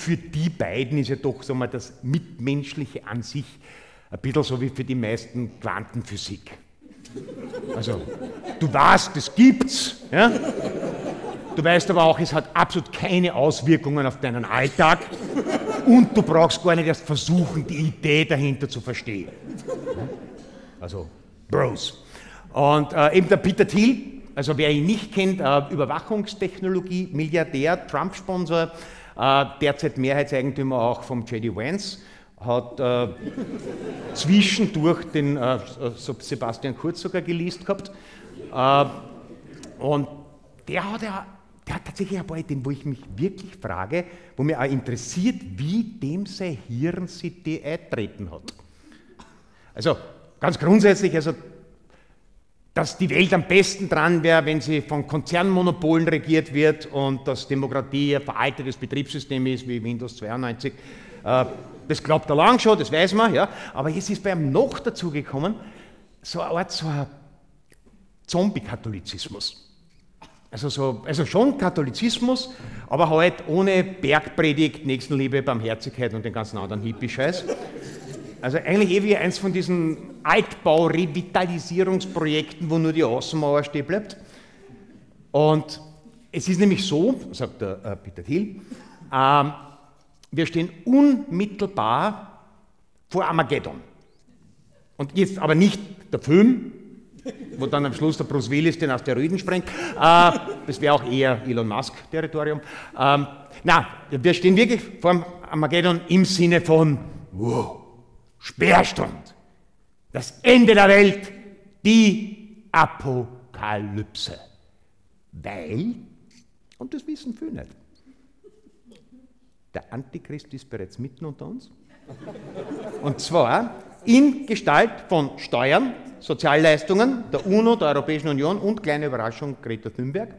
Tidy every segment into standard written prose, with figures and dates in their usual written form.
für die beiden ist ja doch, sagen wir, das Mitmenschliche an sich ein bisschen so wie für die meisten Quantenphysik. Also, du weißt, das gibt's, ja? Du weißt aber auch, es hat absolut keine Auswirkungen auf deinen Alltag und du brauchst gar nicht erst versuchen, die Idee dahinter zu verstehen. Also, Bros. Und eben der Peter Thiel, also wer ihn nicht kennt, Überwachungstechnologie, Milliardär, Trump-Sponsor, derzeit Mehrheitseigentümer auch vom J.D. Vance, hat zwischendurch den Sebastian Kurz sogar geleast gehabt. Und der hat tatsächlich ein paar Ideen, wo ich mich wirklich frage, wo mich auch interessiert, wie dem sein Hirn sich die eintreten hat. Also ganz grundsätzlich, also, dass die Welt am besten dran wäre, wenn sie von Konzernmonopolen regiert wird und dass Demokratie ein veraltetes Betriebssystem ist wie Windows 92. Das glaubt er lang schon, das weiß man, ja. Aber jetzt ist bei ihm noch dazu gekommen, so eine Art Zombie-Katholizismus. Also schon Katholizismus, aber halt ohne Bergpredigt, Nächstenliebe, Barmherzigkeit und den ganzen anderen Hippie-Scheiß. Also eigentlich wie eins von diesen Altbau-Revitalisierungsprojekten, wo nur die Außenmauer stehen bleibt. Und es ist nämlich so, sagt der Peter Thiel, wir stehen unmittelbar vor Armageddon. Und jetzt aber nicht der Film, wo dann am Schluss der Bruce Willis den Asteroiden sprengt. Das wäre auch eher Elon Musk-Territorium. Na, wir stehen wirklich vor dem Armageddon im Sinne von wow, Sperrstund, das Ende der Welt, die Apokalypse. Weil, und das wissen viele nicht, der Antichrist ist bereits mitten unter uns. Und zwar in Gestalt von Steuern, Sozialleistungen der UNO, der Europäischen Union und, kleine Überraschung, Greta Thunberg.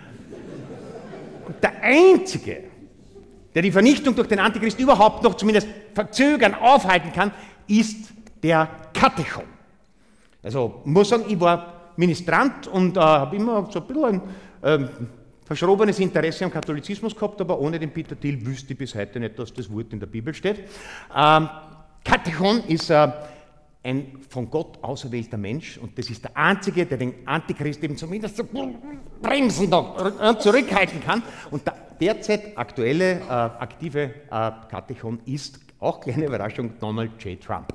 Und der Einzige, der die Vernichtung durch den Antichrist überhaupt noch zumindest verzögern, aufhalten kann, ist der Katechon. Also muss sagen, ich war Ministrant und habe immer so ein bisschen ein verschrobenes Interesse am Katholizismus gehabt, aber ohne den Peter Thiel wüsste ich bis heute nicht, dass das Wort in der Bibel steht. Katechon ist ein von Gott auserwählter Mensch und das ist der Einzige, der den Antichrist eben zumindest so bremsen zurückhalten kann. Und der derzeit aktuelle, aktive Katechon ist, auch kleine Überraschung, Donald J. Trump.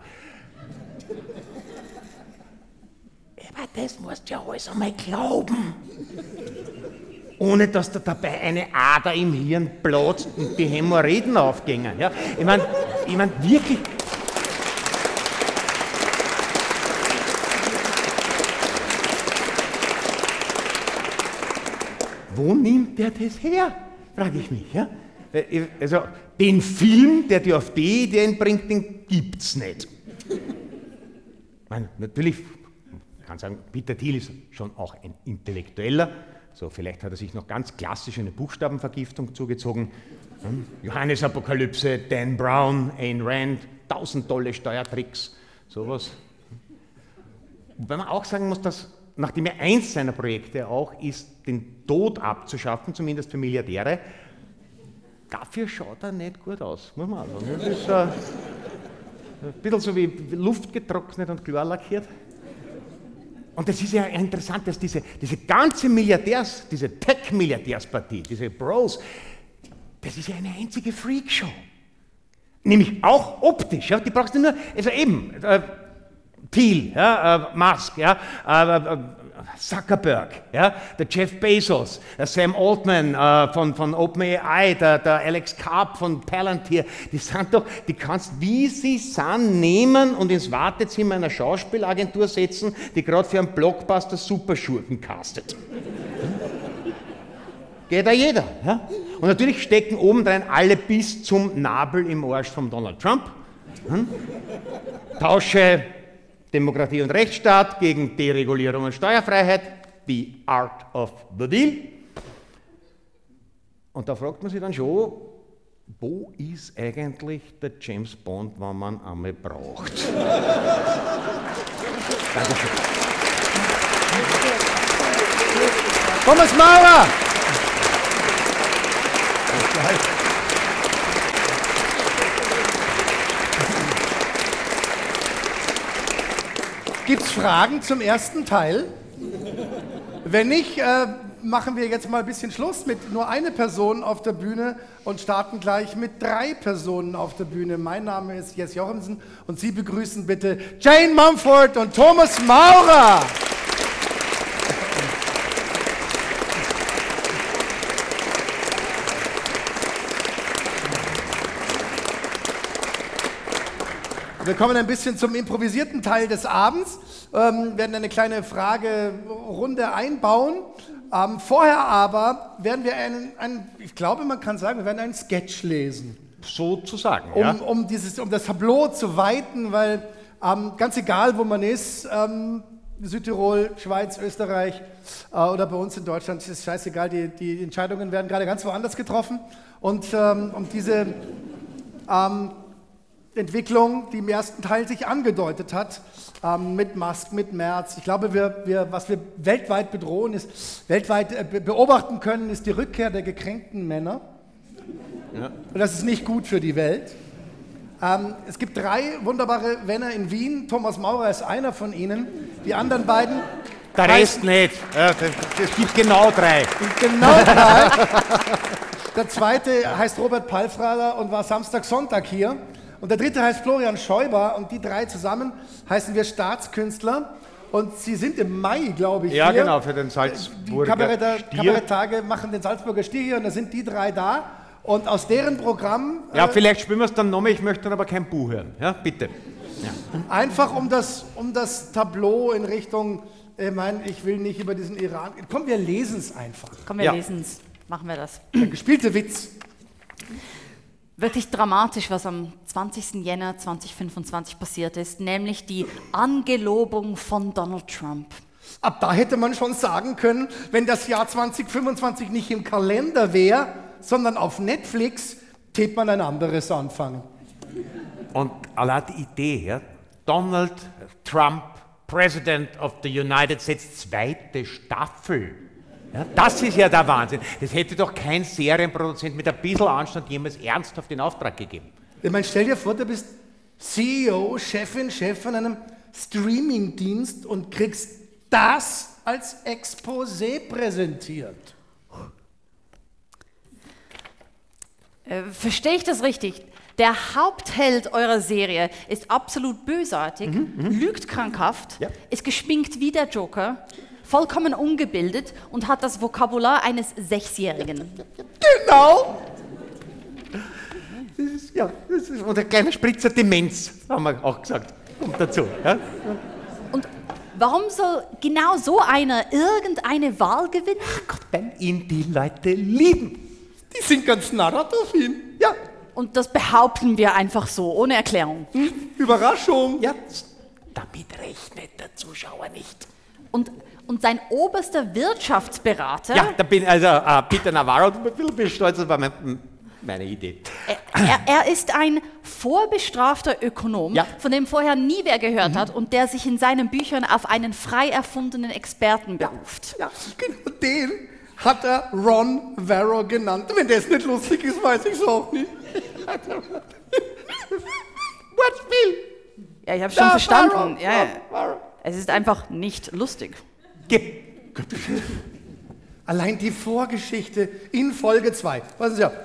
Aber das musst du ja alles einmal glauben. Ohne dass da dabei eine Ader im Hirn platzt und die Hämorrhoiden aufgehen. Ja? Ich mein, wirklich. Wo nimmt der das her? Frage ich mich. Ja? Also, den Film, der dir auf die Ideen bringt, den gibt's nicht. Ich meine, natürlich, man kann sagen, Peter Thiel ist schon auch ein Intellektueller. So, vielleicht hat er sich noch ganz klassisch eine Buchstabenvergiftung zugezogen. Johannesapokalypse, Dan Brown, Ayn Rand, 1000 tolle Steuertricks, sowas. Wobei man auch sagen muss, dass, nachdem er eins seiner Projekte auch ist, den Tod abzuschaffen, zumindest für Milliardäre, dafür schaut er nicht gut aus, muss man auch sagen. Das ist ein bisschen so wie Luft getrocknet und klar lackiert. Und das ist ja interessant, dass diese ganze diese Tech-Milliardärspartie, diese Bros, das ist ja eine einzige Freakshow. Nämlich auch optisch. Ja, die brauchst du nur, also eben, Thiel, ja, Musk, ja, Zuckerberg, ja, der Jeff Bezos, der Sam Altman von OpenAI, der Alex Karp von Palantir, die kannst, wie sie sind, nehmen und ins Wartezimmer einer Schauspielagentur setzen, die gerade für einen Blockbuster Superschurken castet. Geht da jeder. Ja? Und natürlich stecken obendrein alle bis zum Nabel im Arsch von Donald Trump. Tausche Demokratie und Rechtsstaat gegen Deregulierung und Steuerfreiheit, the art of the deal. Und da fragt man sich dann schon, wo ist eigentlich der James Bond, wenn man einmal braucht? Dankeschön. Thomas Maurer! Gibt's Fragen zum ersten Teil? Wenn nicht, machen wir jetzt mal ein bisschen Schluss mit nur einer Person auf der Bühne und starten gleich mit 3 Personen auf der Bühne. Mein Name ist Jess Jochemsen und Sie begrüßen bitte Jane Mumford und Thomas Maurer. Wir kommen ein bisschen zum improvisierten Teil des Abends, werden eine kleine Fragerunde einbauen. Vorher aber werden wir ich glaube, man kann sagen, wir werden einen Sketch lesen. Sozusagen, um das Tableau zu weiten, weil ganz egal, wo man ist, Südtirol, Schweiz, Österreich oder bei uns in Deutschland, ist scheißegal, die Entscheidungen werden gerade ganz woanders getroffen. Und um diese Entwicklung, die im ersten Teil sich angedeutet hat, mit Musk, mit Merz. Ich glaube, was wir weltweit beobachten können, ist die Rückkehr der gekränkten Männer. Ja. Und das ist nicht gut für die Welt. Es gibt 3 wunderbare Männer in Wien. Thomas Maurer ist einer von ihnen. Die anderen beiden... Der Rest nicht. Es gibt genau 3. Genau 3. Der zweite heißt Robert Palfrader und war Samstag, Sonntag hier. Und der dritte heißt Florian Schäuber und die 3 zusammen heißen wir Staatskünstler. Und sie sind im Mai, glaube ich, ja, hier. genau, für den Salzburger Stier. Kabaretttage machen den Salzburger Stier hier und da sind die 3 da. Und aus deren Programm... Ja, vielleicht spielen wir es dann nochmal, ich möchte dann aber kein Buch hören. Ja, bitte. Ja. Einfach um das Tableau in Richtung, ich will nicht über diesen Iran... Komm, wir lesen es einfach. Komm, wir lesen es. Machen wir das. Der gespielte Witz. Wirklich dramatisch, was am 20. Jänner 2025 passiert ist, nämlich die Angelobung von Donald Trump. Ab da hätte man schon sagen können, wenn das Jahr 2025 nicht im Kalender wäre, sondern auf Netflix, täte man ein anderes anfangen. Und allein die Idee, ja, Donald Trump, President of the United States, 2. Staffel. Ja, das ist ja der Wahnsinn. Das hätte doch kein Serienproduzent mit ein bisschen Anstand jemals ernsthaft in Auftrag gegeben. Ich meine, stell dir vor, du bist CEO, Chef von einem Streamingdienst und kriegst das als Exposé präsentiert. Verstehe ich das richtig? Der Hauptheld eurer Serie ist absolut bösartig, lügt krankhaft, ist geschminkt wie der Joker, vollkommen ungebildet und hat das Vokabular eines 6-Jährigen. Genau! Das ist, und ein kleiner Spritzer Demenz, haben wir auch gesagt, kommt dazu. Ja? Und warum soll genau so einer irgendeine Wahl gewinnen? Ach Gott, weil ihn die Leute lieben. Die sind ganz narrat auf ihn. Ja. Und das behaupten wir einfach so, ohne Erklärung. Überraschung. Ja, damit rechnet der Zuschauer nicht. Und sein oberster Wirtschaftsberater... Ja, da bin also Peter Navarro, du bist stolz, das war meine Idee. Er ist ein vorbestrafter Ökonom, von dem vorher nie wer gehört hat und der sich in seinen Büchern auf einen frei erfundenen Experten beruft. Ja, genau den hat er Ron Varro genannt. Wenn das nicht lustig ist, weiß ich es auch nicht. Wortspiel! Ja, ich habe schon verstanden. Ja. Es ist einfach nicht lustig. Allein die Vorgeschichte in Folge 2. Was ist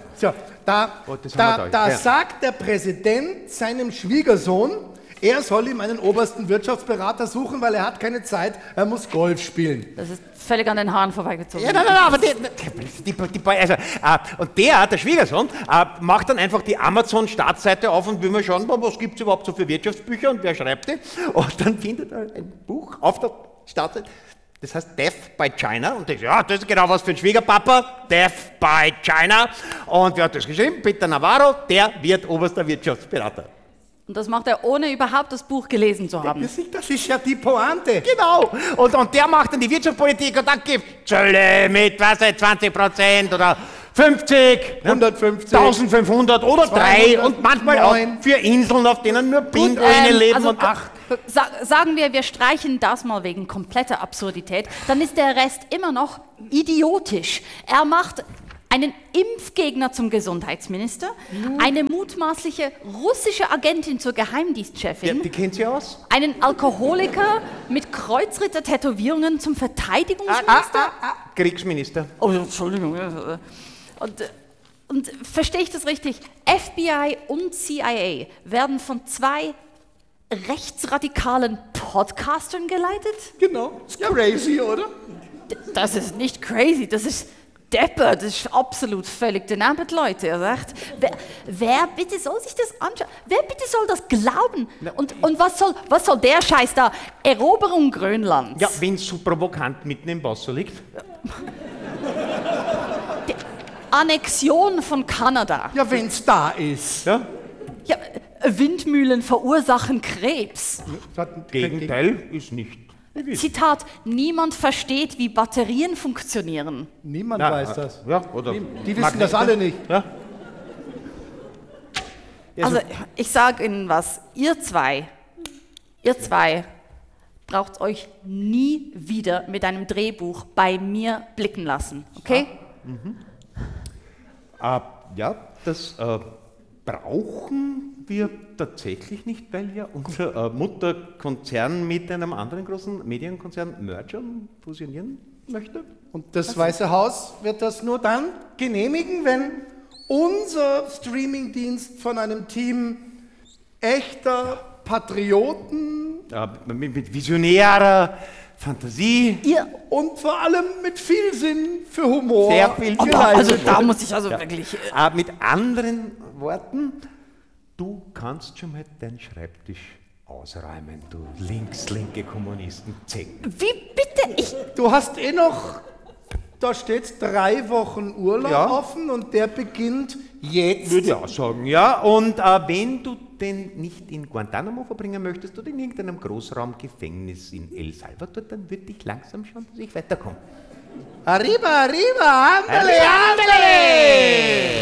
da sagt der Präsident seinem Schwiegersohn, er soll ihm einen obersten Wirtschaftsberater suchen, weil er hat keine Zeit, er muss Golf spielen. Das ist völlig an den Haaren vorbeigezogen. Ja, nein, aber der Schwiegersohn, macht dann einfach die Amazon-Startseite auf und will mal schauen, was gibt es überhaupt so für Wirtschaftsbücher und wer schreibt die. Und dann findet er ein Buch auf der Startseite, das heißt Death by China. Und ich das ist genau was für ein Schwiegerpapa, Death by China. Und wer hat das geschrieben? Peter Navarro, der wird oberster Wirtschaftsberater. Und das macht er, ohne überhaupt das Buch gelesen zu haben. Das ist ja die Pointe. Genau. Und der macht dann die Wirtschaftspolitik und dann gibt Zölle mit, 20% oder 50, 150, 1500 oder 3 und manchmal 9. Auch für Inseln, auf denen nur Pinguine leben also, und 8. Sagen wir streichen das mal wegen kompletter Absurdität, dann ist der Rest immer noch idiotisch. Er macht einen Impfgegner zum Gesundheitsminister, eine mutmaßliche russische Agentin zur Geheimdienstchefin, Ja, die kennt sie aus? einen Alkoholiker mit Kreuzritter-Tätowierungen zum Verteidigungsminister. Kriegsminister. Oh, Entschuldigung. Und verstehe ich das richtig? FBI und CIA werden von 2 rechtsradikalen Podcastern geleitet? Genau. Ist crazy, oder? Das ist nicht crazy, das ist deppert, das ist absolut völlig daneben, Leute. Er sagt, wer bitte soll sich das anschauen? Wer bitte soll das glauben? Und was soll der Scheiß da? Eroberung Grönlands. Ja, wenn es so provokant mitten im Wasser liegt. Die Annexion von Kanada. Ja, wenn's da ist. Ja? Ja, Windmühlen verursachen Krebs. Gegenteil ist nicht. Zitat, niemand versteht, wie Batterien funktionieren. Niemand weiß das. Ja, oder Die wissen das alle nicht. Ja. Also, ich sage Ihnen was, ihr zwei braucht euch nie wieder mit einem Drehbuch bei mir blicken lassen, okay? Ja, das brauchen wir tatsächlich nicht, weil ja unser Mutterkonzern mit einem anderen großen Medienkonzern mergern, fusionieren möchte. Und das Weiße Haus wird das nur dann genehmigen, wenn unser Streamingdienst von einem Team echter Patrioten Mit visionärer Fantasie. und vor allem mit viel Sinn für Humor. Sehr viel Also da muss ich wirklich... Mit anderen Worten, du kannst schon mal deinen Schreibtisch ausräumen, du linke Kommunisten-Zecken. Wie bitte? Du hast noch, da steht's 3 Wochen Urlaub offen und der beginnt jetzt. Würde ich auch sagen, ja. Und wenn du den nicht in Guantanamo verbringen möchtest oder in irgendeinem Großraumgefängnis in El Salvador, dann würde ich langsam schauen, dass ich weiterkomme. Arriba, arriba, ándale, Ándale!